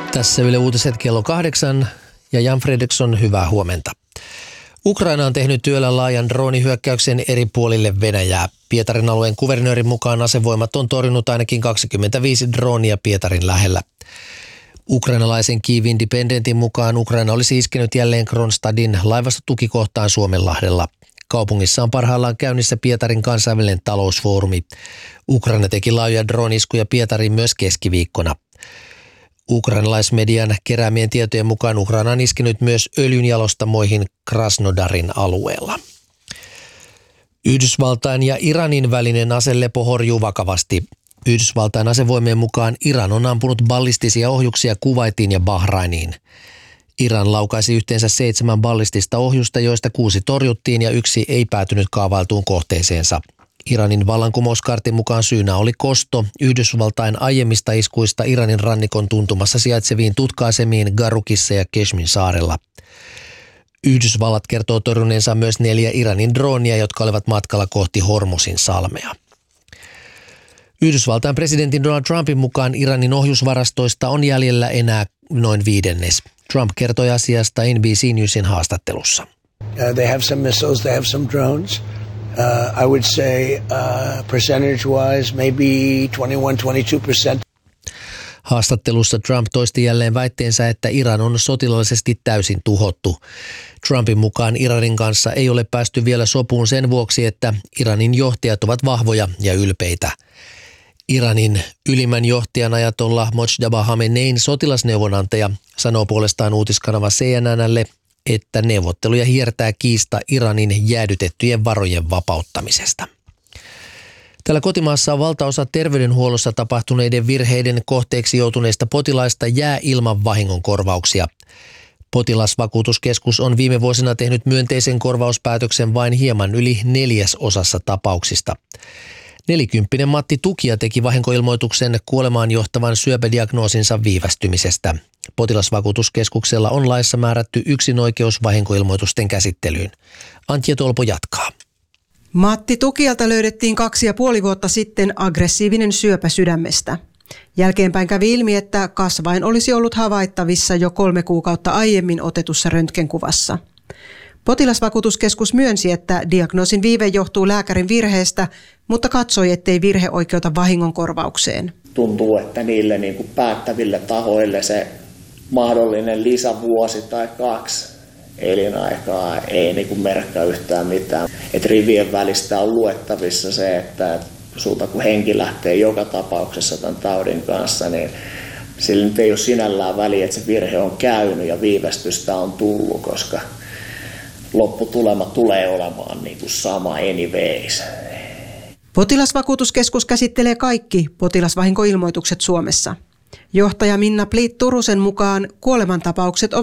Tässä Yle Uutiset kello 8 ja Jan Fredriksson, hyvää huomenta. Ukraina on tehnyt yöllä laajan droonihyökkäyksen eri puolille Venäjää. Pietarin alueen kuvernöörin mukaan asevoimat on torjunut ainakin 25 droonia Pietarin lähellä. Ukrainalaisen Kyiv Independentin mukaan Ukraina olisi iskenyt jälleen Kronstadin laivastotukikohtaan Suomenlahdella. Kaupungissa on parhaillaan käynnissä Pietarin kansainvälinen talousfoorumi. Ukraina teki laajoja drooniskuja Pietariin myös keskiviikkona. Ukrainalaismedian keräämien tietojen mukaan Ukraina on iskenyt myös öljynjalostamoihin Krasnodarin alueella. Yhdysvaltain ja Iranin välinen aselepo horjuu vakavasti. Yhdysvaltain asevoimien mukaan Iran on ampunut ballistisia ohjuksia Kuwaitiin ja Bahrainiin. Iran laukaisi yhteensä 7 ballistista ohjusta, joista 6 torjuttiin ja 1 ei päätynyt kaavailtuun kohteeseensa. Iranin vallankumouskartin mukaan syynä oli kosto Yhdysvaltain aiemmista iskuista Iranin rannikon tuntumassa sijaitseviin tutka-asemiin Garukissa ja Keshmin saarella. Yhdysvallat kertoo torjuneensa myös 4 Iranin droonia, jotka olivat matkalla kohti Hormuzin salmea. Yhdysvaltain presidentin Donald Trumpin mukaan Iranin ohjusvarastoista on jäljellä enää noin 1/5. Trump kertoi asiasta NBC Newsin haastattelussa. They have some missiles, they have some drones. I would say percentage-wise maybe 21-22%. Haastattelussa Trump toisti jälleen väitteensä, että Iran on sotilaallisesti täysin tuhottu. Trumpin mukaan Iranin kanssa ei ole päästy vielä sopuun sen vuoksi, että Iranin johtajat ovat vahvoja ja ylpeitä. Iranin ylimmän johtajan ajatollah Mojtaba Khamenein sotilasneuvonantaja sanoo puolestaan uutiskanava CNN:lle, että neuvotteluja hiertää kiista Iranin jäädytettyjen varojen vapauttamisesta. Täällä kotimaassa on valtaosa terveydenhuollossa tapahtuneiden virheiden kohteeksi joutuneista potilaista jää ilman vahingonkorvauksia. Potilasvakuutuskeskus on viime vuosina tehnyt myönteisen korvauspäätöksen vain hieman yli 1/4 tapauksista. 40 Matti Tukia teki vahinkoilmoituksen kuolemaan johtavan syöpädiagnoosinsa viivästymisestä. Potilasvakuutuskeskuksella on laissa määrätty yksinoikeus vahinkoilmoitusten käsittelyyn. Antje Tolpo jatkaa. Matti Tukialta löydettiin 2,5 vuotta sitten aggressiivinen syöpä sydämestä. Jälkeenpäin kävi ilmi, että kasvain olisi ollut havaittavissa jo 3 kuukautta aiemmin otetussa röntgenkuvassa. Potilasvakuutuskeskus myönsi, että diagnoosin viive johtuu lääkärin virheestä, mutta katsoi, ettei virhe oikeuta vahingonkorvaukseen. Tuntuu, että niille päättäville tahoille se mahdollinen lisävuosi tai 2 elinaikaa ei merkkaa yhtään mitään. Et rivien välistä on luettavissa se, että sulta kun henki lähtee joka tapauksessa tämän taudin kanssa, niin sillä nyt ei ole sinällään väliä, että se virhe on käynyt ja viivästystä on tullut, koska lopputulema tulee olemaan sama anyways. Potilasvakuutuskeskus käsittelee kaikki potilasvahinkoilmoitukset Suomessa. Johtaja Minna Pliit Turusen mukaan kuolemantapaukset ovat